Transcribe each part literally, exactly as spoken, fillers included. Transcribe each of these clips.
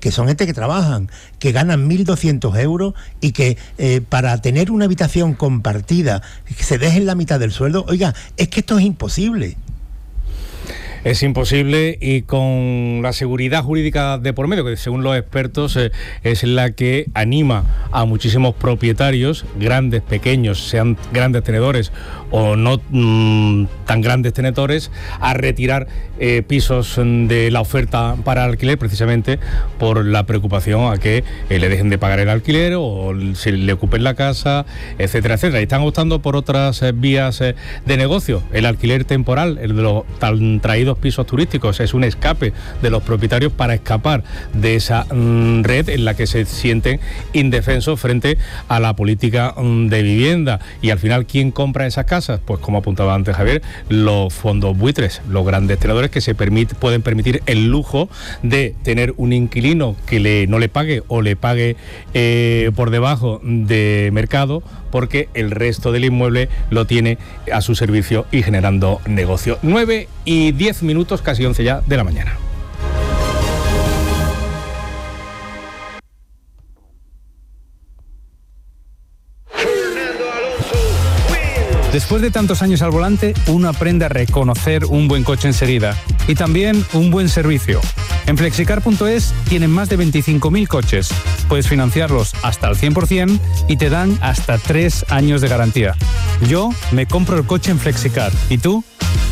que son gente que trabajan, que ganan mil doscientos euros y que eh, para tener una habitación compartida que se dejen la mitad del sueldo, oiga, es que esto es imposible. Es imposible, y con la seguridad jurídica de por medio, que según los expertos eh, es la que anima a muchísimos propietarios, grandes, pequeños, sean grandes tenedores o no mmm, tan grandes tenedores, a retirar eh, pisos de la oferta para alquiler, precisamente por la preocupación a que eh, le dejen de pagar el alquiler o se le ocupen la casa, etcétera, etcétera. Y están optando por otras eh, vías eh, de negocio. El alquiler temporal, el de los tan traídos pisos turísticos, es un escape de los propietarios para escapar de esa mmm, red en la que se sienten indefensos frente a la política mmm, de vivienda. Y al final, ¿quién compra esas casas? Pues como apuntaba antes Javier, los fondos buitres, los grandes tenedores que se permite, pueden permitir el lujo de tener un inquilino que le, no le pague o le pague eh, por debajo de mercado, porque el resto del inmueble lo tiene a su servicio y generando negocio. nueve y diez minutos, casi once ya de la mañana. Después de tantos años al volante, uno aprende a reconocer un buen coche enseguida y también un buen servicio. En Flexicar punto es tienen más de veinticinco mil coches. Puedes financiarlos hasta el cien por ciento y te dan hasta tres años de garantía. Yo me compro el coche en Flexicar. ¿Y tú?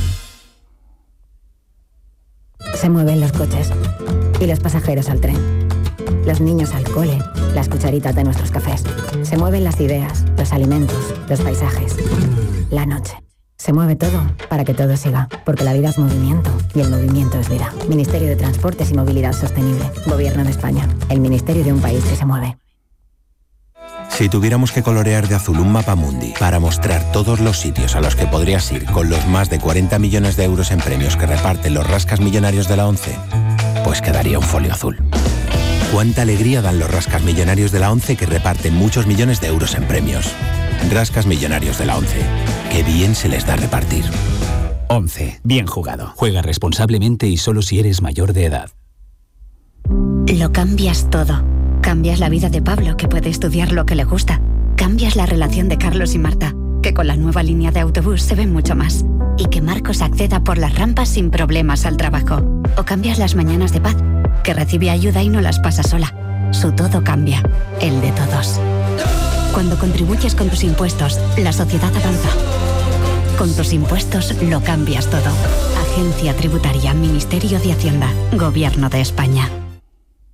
Se mueven los coches y los pasajeros al tren. Los niños al cole, las cucharitas de nuestros cafés. Se mueven las ideas, los alimentos, los paisajes. La noche. Se mueve todo para que todo siga, porque la vida es movimiento y el movimiento es vida. Ministerio de Transportes y Movilidad Sostenible. Gobierno de España. El ministerio de un país que se mueve. Si tuviéramos que colorear de azul un mapa mundi para mostrar todos los sitios a los que podrías ir con los más de cuarenta millones de euros en premios que reparten los rascas millonarios de la ONCE, pues quedaría un folio azul. Cuánta alegría dan los rascas millonarios de la ONCE, que reparten muchos millones de euros en premios. Rascas millonarios de la ONCE. Qué bien se les da repartir. ONCE. Bien jugado. Juega responsablemente y solo si eres mayor de edad. Lo cambias todo. Cambias la vida de Pablo, que puede estudiar lo que le gusta. Cambias la relación de Carlos y Marta, que con la nueva línea de autobús se ven mucho más. Y que Marcos acceda por las rampas sin problemas al trabajo. O cambias las mañanas de Paz, que recibe ayuda y no las pasa sola. Su todo cambia, el de todos. Cuando contribuyes con tus impuestos, la sociedad avanza. Con tus impuestos lo cambias todo. Agencia Tributaria, Ministerio de Hacienda, Gobierno de España.